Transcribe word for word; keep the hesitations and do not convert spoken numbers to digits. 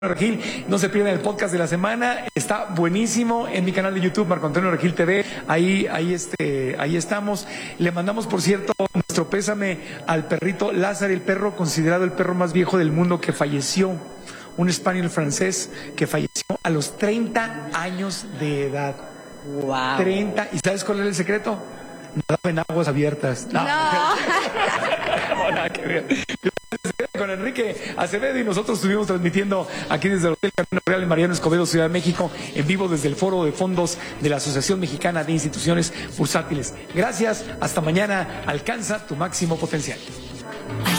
Regil, no se pierdan el podcast de la semana, está buenísimo en mi canal de YouTube, Marco Antonio Regil T V, ahí, ahí, este, ahí estamos. Le mandamos, por cierto, nuestro pésame al perrito Lázaro, el perro considerado el perro más viejo del mundo que falleció, un español francés que falleció a los treinta años de edad. Wow. treinta, ¿y sabes cuál es el secreto? Nadaba en aguas abiertas. No. No. No, nada que ver. Con Enrique Acevedo y nosotros estuvimos transmitiendo aquí desde el Hotel Camino Real en Mariano Escobedo, Ciudad de México, en vivo desde el Foro de Fondos de la Asociación Mexicana de Instituciones Bursátiles. Gracias, hasta mañana. Alcanza tu máximo potencial.